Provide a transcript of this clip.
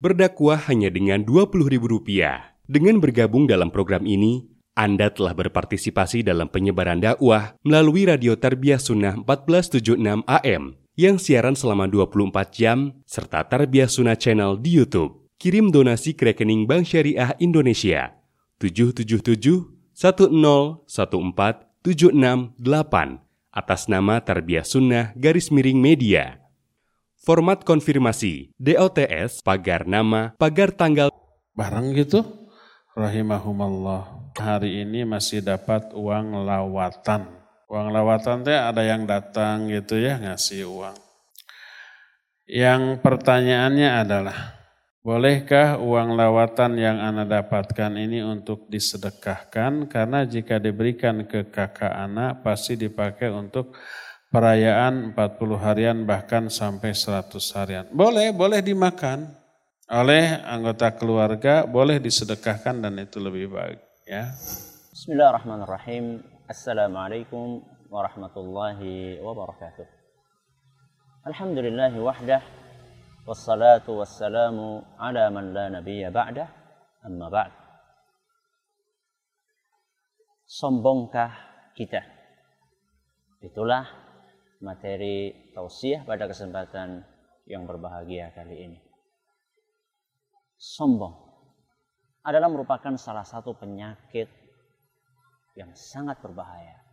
berdakwah hanya dengan Rp20.000. Dengan bergabung dalam program ini, Anda telah berpartisipasi dalam penyebaran dakwah melalui Radio Tarbiyah Sunnah 1476 AM yang siaran selama 24 jam serta Tarbiyah Sunnah Channel di YouTube. Kirim donasi ke rekening Bank Syariah Indonesia 777-1014-768 atas nama Tarbiyah Sunnah _Media. Format konfirmasi DOTS pagar nama pagar tanggal barang gitu. Rahimahumallah. Hari ini masih dapat uang lawatan. Uang lawatan teh ada yang datang gitu ya ngasih uang. Yang pertanyaannya adalah, bolehkah uang lawatan yang Ana dapatkan ini untuk disedekahkan? Karena jika diberikan ke kakak Ana pasti dipakai untuk perayaan 40 harian bahkan sampai 100 harian. Boleh dimakan oleh anggota keluarga, boleh disedekahkan dan itu lebih baik ya. Bismillahirrahmanirrahim. Assalamualaikum warahmatullahi wabarakatuh. Alhamdulillahi wahdah wassalatu wassalamu ala man la nabiyya ba'dah, amma ba'd. Sombongkah kita? Itulah materi tausiah pada kesempatan yang berbahagia kali ini. Sombong adalah merupakan salah satu penyakit yang sangat berbahaya.